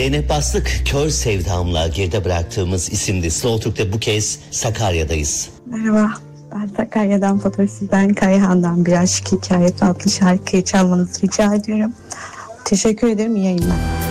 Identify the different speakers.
Speaker 1: Zeynep Bastık, Kör Sevdam'la geride bıraktığımız isimli Slow Türk'te bu kez Sakarya'dayız.
Speaker 2: Merhaba, ben Sakarya'dan Fotoğrafçı'dan Kayhan'dan Bir Aşk Hikayesi adlı şarkıyı çalmanızı rica ediyorum. Teşekkür ederim, iyi yayınlar.